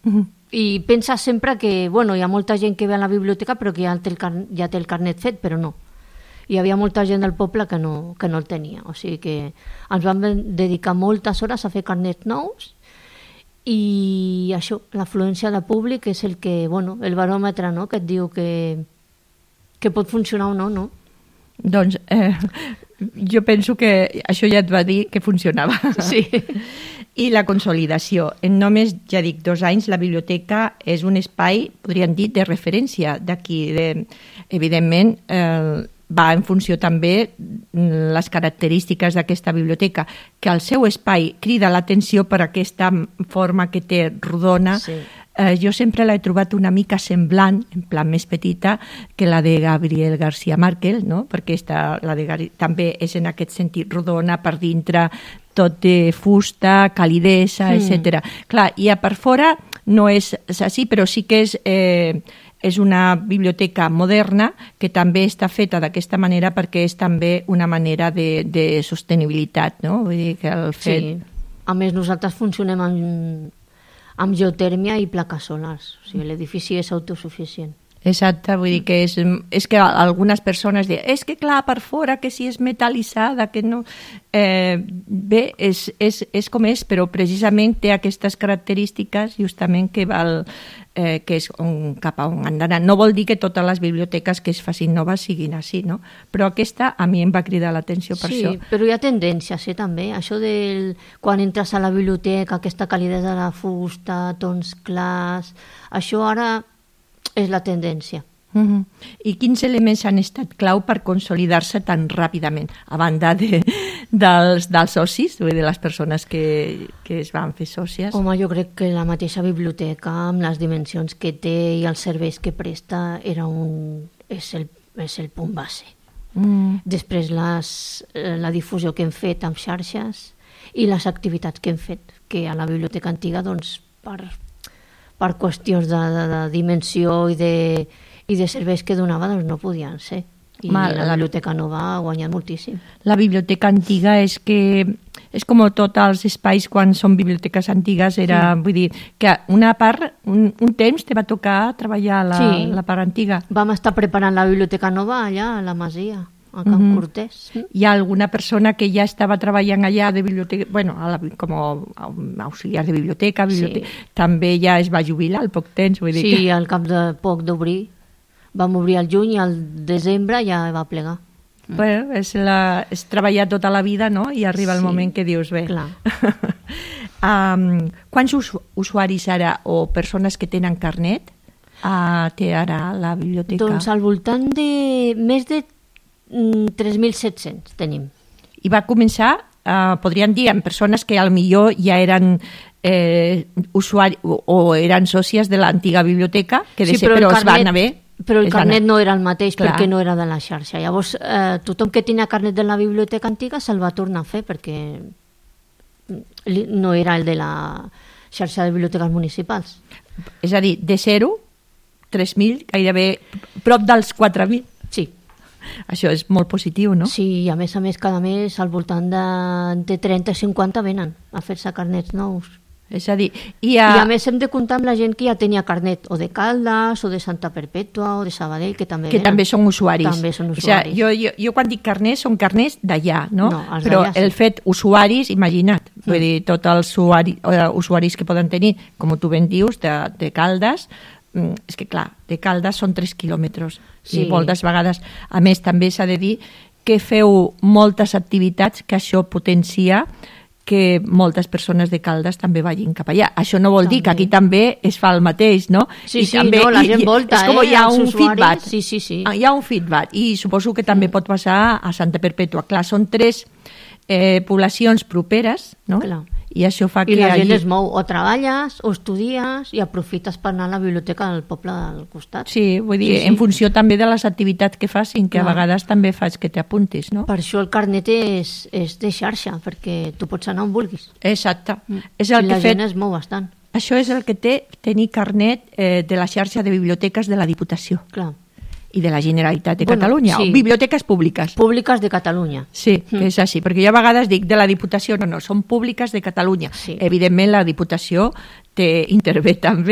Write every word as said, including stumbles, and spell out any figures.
Uh-huh. I pensa sempre que, bueno, hi ha molta gent que ve a la biblioteca però que ja té el, car- ja té el carnet fet, però no. Hi havia molta gent del poble que no, que no el tenia. O sigui que ens vam dedicar moltes hores a fer carnets nous i això, l'afluència de públic és el que, bueno, el baròmetre, no?, que et diu que, que pot funcionar o no, no? Doncs eh, jo penso que això ja et va dir que funcionava. Sí. I la consolidació. En només, ja dic, dos anys, la biblioteca és un espai, podríem dir, de referència d'aquí. De, evidentment, eh, va en funció també les característiques d'aquesta biblioteca, que el seu espai crida l'atenció per aquesta forma que té rodona. Sí. Eh, jo sempre l'he trobat una mica semblant, en plan més petita, que la de Gabriel García Márquez, no? Perquè esta, la de Gari, també és en aquest sentit rodona per dintre, tot de fusta, calidesa, mm. etcètera. Clar, i a per fora no és així, però sí que és... Eh, és una biblioteca moderna que també està feta d'aquesta manera perquè és també una manera de, de sostenibilitat, no? Vull dir que el fet... Sí. A més, nosaltres funcionem amb, amb geotèrmia i plaques solars. O sigui, l'edifici és autosuficient. Exacte, vull dir que és, és que algunes persones diuen, és que clar, per fora, que si és metal·litzada, que no... Eh, bé, és, és, és com és, però precisament té aquestes característiques justament que val... Eh, que és on, cap a on han d'anar. No vol dir que totes les biblioteques que es facin noves siguin així, no? Però aquesta a mi em va cridar l'atenció per sí, això. Sí, però hi ha tendències, eh, també. Això del... quan entres a la biblioteca, aquesta calidesa de la fusta, tons clars... Això ara és la tendència. Uh-huh. I quins elements han estat clau per consolidar-se tan ràpidament, a banda de, dels, dels socis, de les persones que, que es van fer sòcies? Home, jo crec que la mateixa biblioteca, amb les dimensions que té i els serveis que presta, era un, és, el, és el punt base. Mm. Després les, la difusió que hem fet amb xarxes i les activitats que hem fet, que a la biblioteca antiga, doncs, per, per qüestions de, de, de dimensió i de i de serveis que donava doncs no podien ser. I Mal, la biblioteca nova ha guanyat moltíssim. La biblioteca antiga és que és com tots els espais quan són biblioteques antigues, era, sí. Vull dir, que una part, un, un temps te va tocar treballar la, sí. la part antiga. Vam estar preparant la biblioteca nova allà a la Masia, a Can mm-hmm. Cortés. Hi ha alguna persona que ja estava treballant allà de biblioteca, bueno, a la, com a auxiliar de biblioteca, biblioteca sí. també ja es va jubilar al poc temps. Vull dir sí, que... al cap de poc d'obrir. Vam obrir al juny i al desembre ja va plegar. Bueno, és, la, és treballar tota la vida, no? I arriba sí, el moment que dius, bé. Clar. um, quants us, usuaris ara o persones que tenen carnet uh, té ara la biblioteca? Doncs al voltant de més de mm, tres mil set-cents tenim. I va començar, uh, podríem dir, amb persones que al millor ja eren... Eh, usuari, o, o eren sòcies de l'antiga biblioteca, que de sí, ser, però, però carnet... es van haver... Però el carnet no era el mateix. Clar. Perquè no era de la xarxa. Llavors, eh, tothom que tenia carnet de la biblioteca antiga se'l va tornar a fer perquè no era el de la xarxa de biblioteques municipals. És a dir, de zero, tres mil, gairebé prop dels quatre mil. Sí. Això és molt positiu, no? Sí, i a més a més, cada mes al voltant de, de trenta i cinquanta venen a fer-se carnets nous. És a dir, i a... I a més hem de comptar amb la gent que ja tenia carnet o de Caldes, o de Santa Perpètua, o de Sabadell, que també que venen. també són usuaris. També són usuaris. O sigui, jo, jo, jo quan dic carnets, són carnets d'allà, no? No, els però d'allà, sí. el fet usuaris, imagina't, mm. vull dir, tots els usuaris, usuaris que poden tenir, com tu ben dius, de, de Caldes, és que clar, de Caldes són tres quilòmetres, sí. I moltes vegades, a més també s'ha de dir que feu moltes activitats que això potencia que moltes persones de Caldes també vagin cap allà. Això no vol també. dir que aquí també es fa el mateix, no? Sí, I sí, també, no, la gent i, volta, és com eh? Hi ha un feedback. Sí, sí, sí. Hi ha un feedback i suposo que també mm. pot passar a Santa Perpètua. Clar, són tres eh, poblacions properes, no? Clar. I això fa I que... la gent allí... es mou, o treballes, o estudies, i aprofites per anar a la biblioteca del poble del costat. Sí, vull dir, sí, sí. en funció també de les activitats que facin, que no. a vegades també faig que t'apuntis, no? Per això el carnet és, és de xarxa, perquè tu pots anar on vulguis. Exacte. Mm. És el I que la fet... gent es mou bastant. Això és el que té tenir carnet eh, de la xarxa de biblioteques de la Diputació. Clar. I de la Generalitat de bueno, Catalunya, sí. o biblioteques públiques. Públiques de Catalunya. Sí, que és així, perquè jo a vegades dic de la Diputació, no, no, són públiques de Catalunya. Sí. Evidentment la Diputació té, intervé també